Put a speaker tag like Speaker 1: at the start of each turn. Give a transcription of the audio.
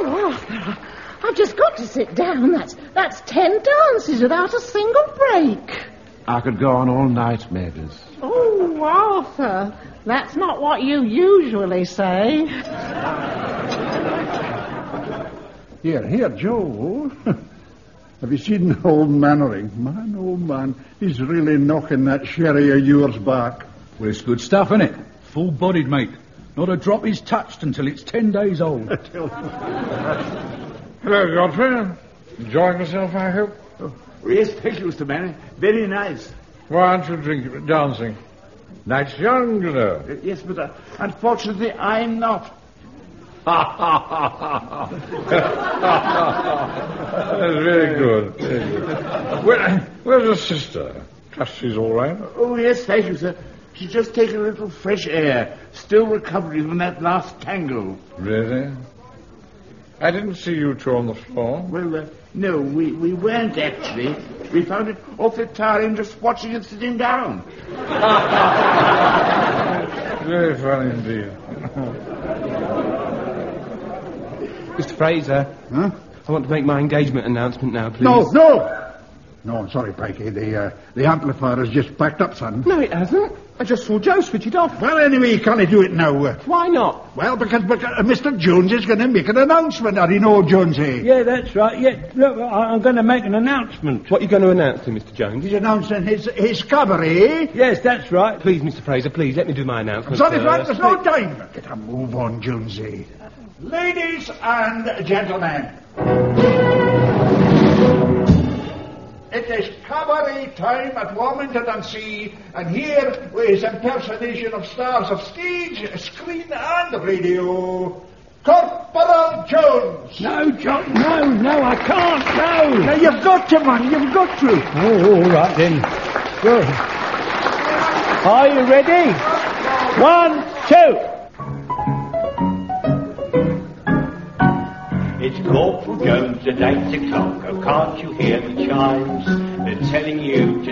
Speaker 1: Oh, Arthur, I've just got to sit down. That's 10 dances without a single break.
Speaker 2: I could go on all night, Mavis.
Speaker 1: Oh, Arthur, that's not what you usually say.
Speaker 3: Here, Joe. Have you seen old Mannering? Man, old man, he's really knocking that sherry of yours back.
Speaker 4: Well, it's good stuff, isn't it? Full-bodied, mate. Not a drop is touched until it's 10 days old.
Speaker 5: Hello, Godfrey. Enjoying yourself, I hope?
Speaker 6: Oh, yes, thank you, Mr. Manning. Very nice.
Speaker 5: Why aren't you dancing? Night's young, you know.
Speaker 6: Yes, but unfortunately, I'm not.
Speaker 5: That's very good. Very good. Where's your sister? Trust she's all right?
Speaker 6: Oh, yes, thank you, sir. She's just taken a little fresh air. Still recovering from that last tango.
Speaker 5: Really? I didn't see you two on the floor.
Speaker 6: Well, no, we weren't actually. We found it awfully tiring just watching it sitting down.
Speaker 5: Very funny indeed.
Speaker 7: Mr. Fraser.
Speaker 3: Huh?
Speaker 7: I want to make my engagement announcement now, please.
Speaker 3: No, I'm sorry, Pikey. The amplifier has just packed up, son.
Speaker 7: No, it hasn't. I just saw Joe switch it off.
Speaker 3: Well, anyway, you can't do it now.
Speaker 7: Why not?
Speaker 3: Well, because Mr. Jones is going to make an announcement. Are you know, Jonesy?
Speaker 8: Yeah, that's right. Yeah, look, I'm going to make an announcement.
Speaker 7: What are you going to announce to Mr. Jones?
Speaker 3: He's announcing his cabaret.
Speaker 8: Yes, that's right.
Speaker 7: Please, Mr. Fraser, please, let me do my announcement.
Speaker 3: Sorry, Frank,
Speaker 7: first.
Speaker 3: there's no time. Get a move on, Jonesy. Ladies and gentlemen, it is cabaret time at Warmington-on-Sea, and here with his impersonation of stars of stage, screen and radio, Corporal Jones.
Speaker 8: No, John, no, I can't, no.
Speaker 3: Now, you've got to, man, you've got to.
Speaker 8: Oh, all right then. Good. Are you ready? 1, 2.
Speaker 9: It's Corporal Jones at 8 o'clock. Oh, can't you hear the chimes? They're telling you to